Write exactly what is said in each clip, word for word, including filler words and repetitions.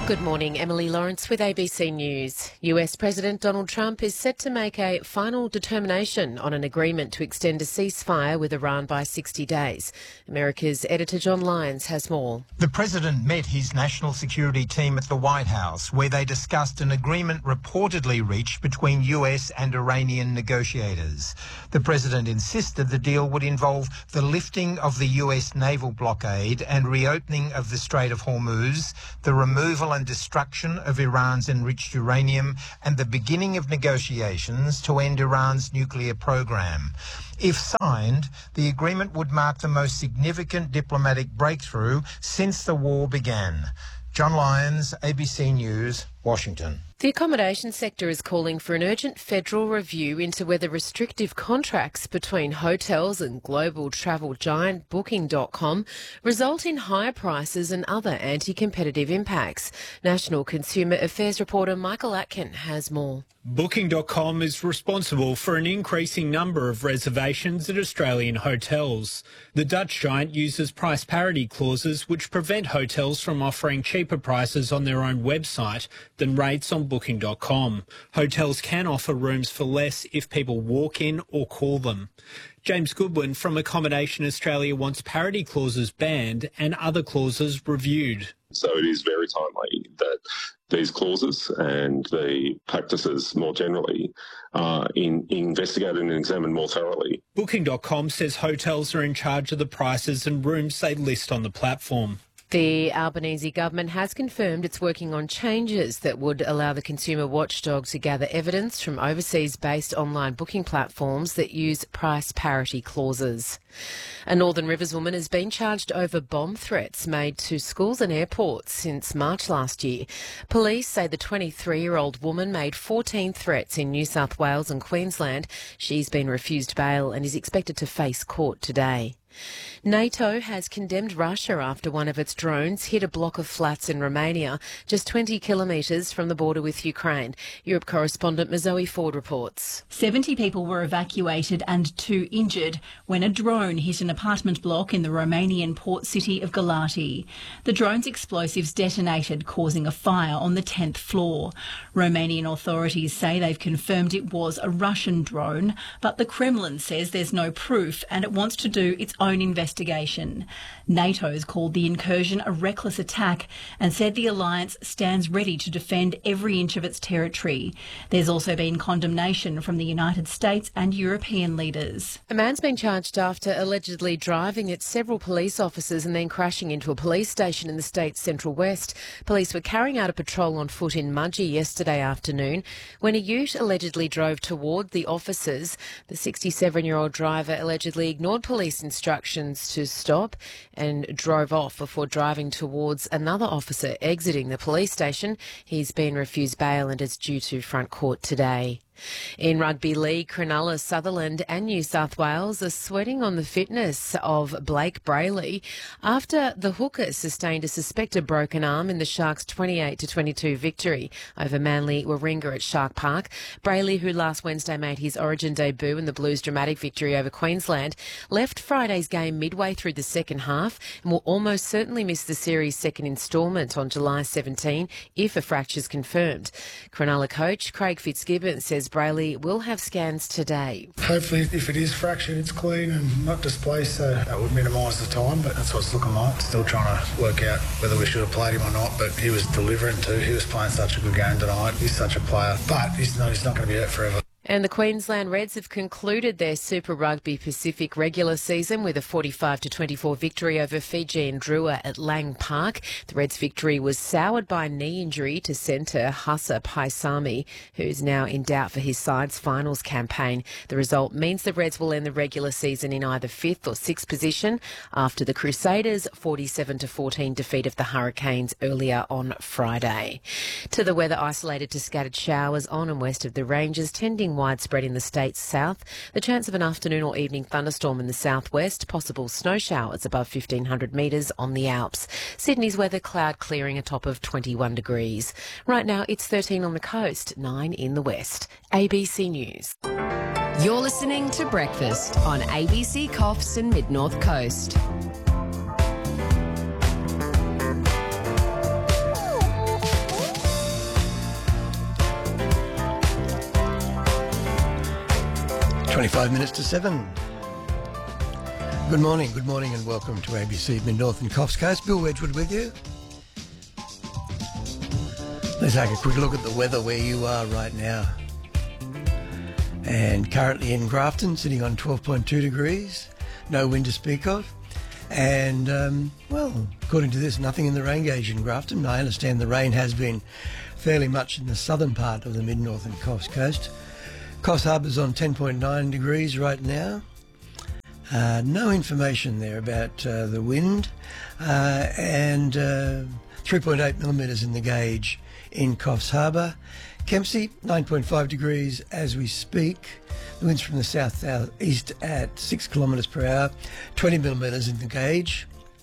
Good morning, Emily Lawrence with A B C News. U S President Donald Trump is set to make a final determination on an agreement to extend a ceasefire with Iran by sixty days. America's editor John Lyons has more. The president met his national security team at the White House, where they discussed an agreement reportedly reached between U S and Iranian negotiators. The president insisted the deal would involve the lifting of the U S naval blockade and reopening of the Strait of Hormuz, the removal and destruction of Iran's enriched uranium, and the beginning of negotiations to end Iran's nuclear program. If signed, the agreement would mark the most significant diplomatic breakthrough since the war began. John Lyons, A B C News, Washington. The accommodation sector is calling for an urgent federal review into whether restrictive contracts between hotels and global travel giant Booking dot com result in higher prices and other anti-competitive impacts. National Consumer Affairs reporter Michael Atkin has more. Booking dot com is responsible for an increasing number of reservations at Australian hotels. The Dutch giant uses price parity clauses which prevent hotels from offering cheaper prices on their own website than rates on Booking dot com. Hotels can offer rooms for less if people walk in or call them. James Goodwin from Accommodation Australia wants parity clauses banned and other clauses reviewed. So it is very timely that these clauses and the practices more generally are in, investigated and examined more thoroughly. Booking dot com says hotels are in charge of the prices and rooms they list on the platform. The Albanese government has confirmed it's working on changes that would allow the consumer watchdog to gather evidence from overseas-based online booking platforms that use price parity clauses. A Northern Rivers woman has been charged over bomb threats made to schools and airports since March last year. Police say the twenty-three-year-old woman made fourteen threats in New South Wales and Queensland. She's been refused bail and is expected to face court today. NATO has condemned Russia after one of its drones hit a block of flats in Romania, just twenty kilometres from the border with Ukraine. Europe correspondent Mazoe Ford reports. seventy people were evacuated and two injured when a drone hit an apartment block in the Romanian port city of Galati. The drone's explosives detonated, causing a fire on the tenth floor. Romanian authorities say they've confirmed it was a Russian drone, but the Kremlin says there's no proof and it wants to do its own investigation. NATO's called the incursion a reckless attack and said the alliance stands ready to defend every inch of its territory. There's also been condemnation from the United States and European leaders. A man's been charged after allegedly driving at several police officers and then crashing into a police station in the state's central west. Police were carrying out a patrol on foot in Mudgee yesterday afternoon when a ute allegedly drove toward the officers. The sixty-seven-year-old driver allegedly ignored police instructions to stop and drove off before driving towards another officer exiting the police station. He's been refused bail and is due to front court today. In rugby league, Cronulla, Sutherland and New South Wales are sweating on the fitness of Blake Brayley after the hooker sustained a suspected broken arm in the Sharks' twenty-eight to twenty-two victory over Manly Warringah at Shark Park. Brayley, who last Wednesday made his Origin debut in the Blues' dramatic victory over Queensland, left Friday's game midway through the second half and will almost certainly miss the series' second instalment on July seventeenth if a fracture is confirmed. Cronulla coach Craig Fitzgibbon says Brayley will have scans today. Hopefully, if it is fractured, it's clean and not displaced, so that would minimise the time, but that's what it's looking like. Still trying to work out whether we should have played him or not, but he was delivering too. He was playing such a good game tonight. He's such a player, but he's not, he's not going to be out forever. And the Queensland Reds have concluded their Super Rugby Pacific regular season with a forty-five to twenty-four victory over Fijian Drua at Lang Park. The Reds' victory was soured by a knee injury to centre Hassa Paisami, who's now in doubt for his side's finals campaign. The result means the Reds will end the regular season in either fifth or sixth position after the Crusaders' forty-seven to fourteen defeat of the Hurricanes earlier on Friday. To the weather, isolated to scattered showers on and west of the ranges, tending widespread in the state's south. The chance of an afternoon or evening thunderstorm in the southwest, possible snow showers above fifteen hundred metres on the Alps. Sydney's weather, cloud clearing, a top of twenty-one degrees. Right now it's thirteen on the coast, nine in the west. A B C News. You're listening to Breakfast on A B C Coffs and Mid-North Coast. twenty-five minutes to seven. Good morning, good morning and welcome to A B C Mid-North and Coffs Coast. Bill Wedgwood with you. Let's take a quick look at the weather where you are right now. And currently in Grafton, sitting on twelve point two degrees, no wind to speak of. And, um, well, according to this, nothing in the rain gauge in Grafton. I understand the rain has been fairly much in the southern part of the Mid-North and Coffs Coast. Coffs Harbour's on ten point nine degrees right now. Uh, no information there about uh, the wind. Uh, and uh, three point eight millimetres in the gauge in Coffs Harbour. Kempsey, nine point five degrees as we speak. The wind's from the south-south-east at six kilometres per hour. twenty millimetres in the gauge.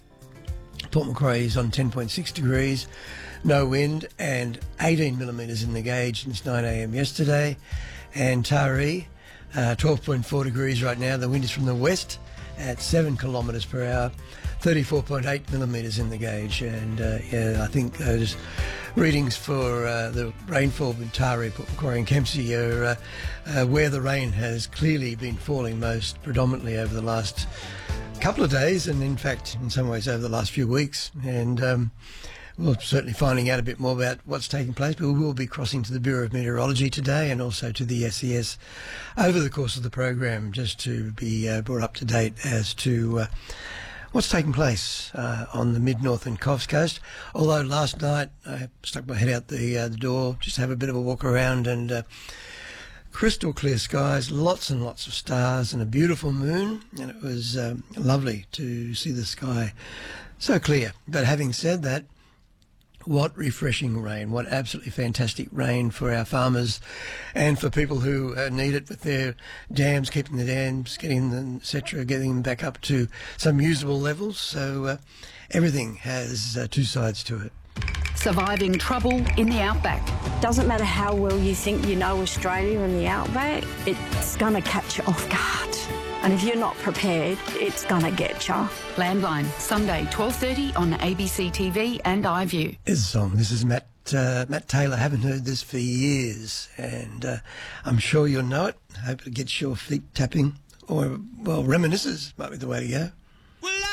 Port Macquarie is on ten point six degrees. No wind and eighteen millimetres in the gauge since nine a m yesterday. And Taree, uh, twelve point four degrees right now. The wind is from the west at seven kilometres per hour. thirty-four point eight millimetres in the gauge. And uh, yeah, I think those readings for uh, the rainfall in Taree, Port Macquarie and Kempsey are uh, uh, where the rain has clearly been falling most predominantly over the last couple of days, and in fact in some ways over the last few weeks. And um, we're certainly finding out a bit more about what's taking place, but we will be crossing to the Bureau of Meteorology today and also to the S E S over the course of the program, just to be uh, brought up to date as to uh, what's taking place uh, on the Mid-North and Coffs Coast. Although last night I stuck my head out the, uh, the door just to have a bit of a walk around, and uh, crystal clear skies, lots and lots of stars and a beautiful moon, and it was um, lovely to see the sky so clear. But having said that, what refreshing rain, what absolutely fantastic rain for our farmers and for people who uh, need it with their dams, keeping the dams, getting them, et cetera, getting them back up to some usable levels. So uh, everything has uh, two sides to it. Surviving trouble in the outback. Doesn't matter how well you think you know Australia and the outback, it's going to catch you off guard. And if you're not prepared, it's going to get you. Landline, Sunday, twelve thirty on A B C T V and iView. This is a song. This is Matt uh, Matt Taylor. Haven't heard this for years, and uh, I'm sure you'll know it. Hope it gets your feet tapping, or, well, reminisces might be the way to go.